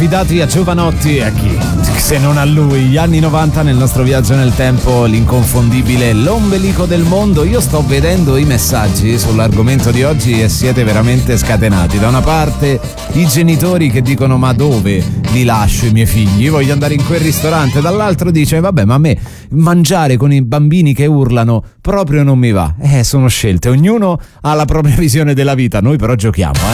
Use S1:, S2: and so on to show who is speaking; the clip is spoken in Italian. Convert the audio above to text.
S1: affidati a Giovanotti e a chi? Se non a lui. Gli anni 90 nel nostro viaggio nel tempo, l'inconfondibile L'ombelico del mondo. Io sto vedendo i messaggi sull'argomento di oggi e siete veramente scatenati. Da una parte i genitori che dicono: ma dove li lascio i miei figli? Voglio andare in quel ristorante. Dall'altro dice: vabbè, ma a me mangiare con i bambini che urlano proprio non mi va. Sono scelte, ognuno ha la propria visione della vita, noi però giochiamo,